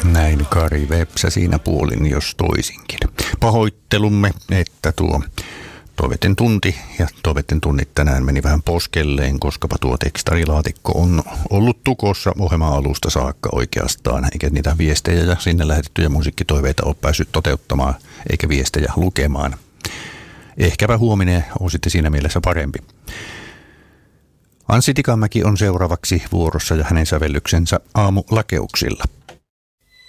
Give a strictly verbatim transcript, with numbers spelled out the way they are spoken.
Näin Kari Vepsä siinä puolin, jos toisinkin. Pahoittelumme, että tuo toiveiden tunti ja toiveiden tunnit tänään meni vähän poskelleen, koskapa tuo tekstarilaatikko on ollut tukossa ohjelman alusta saakka oikeastaan, eikä niitä viestejä ja sinne lähetettyjä musiikkitoiveita ole päässyt toteuttamaan, eikä viestejä lukemaan. Ehkäpä huominen on sitten siinä mielessä parempi. Anssi Tikamäki on seuraavaksi vuorossa ja hänen sävellyksensä Aamulakeuksilla.